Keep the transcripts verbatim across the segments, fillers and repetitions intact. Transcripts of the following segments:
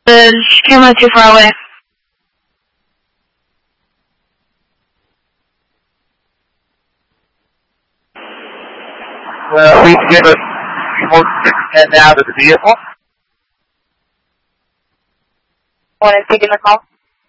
Is camera too far away? Well, we can give us remote head now to the vehicle. One is taking the call.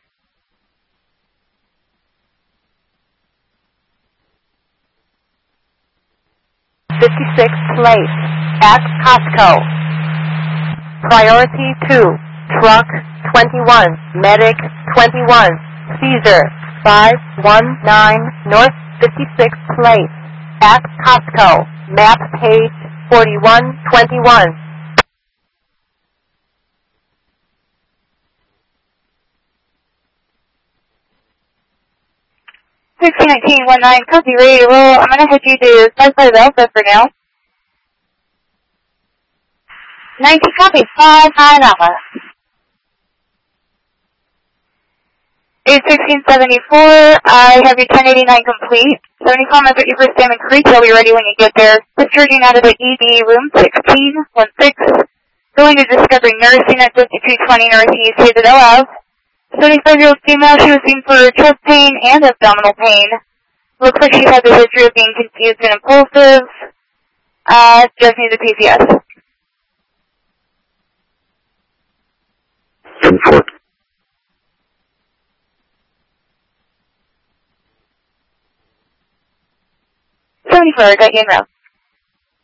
fifty-sixth place at Costco. Priority two, truck twenty-one, medic twenty-one, Caesar five one nine, North fifty-sixth place at Costco. Map page forty-one twenty-one. sixteen nineteen nineteen, copy radio. Well, I'm going to head you to five five Alpha for now. nineteen copy, five five Alpha. eight sixteen seventy-four, I have your ten eighty-nine complete. seventy-four, I've got your first time in Creek. I'll be ready when you get there. Discharging out of the E D room sixteen sixteen. Going to Discovery Nursing at fifty-two twenty Northeast Hated Ave. seventy-five-year-old female, she was seen for chest pain and abdominal pain. Looks like she has a history of being confused and impulsive. Uh, just needs a P C S. seventy-four, got you in route.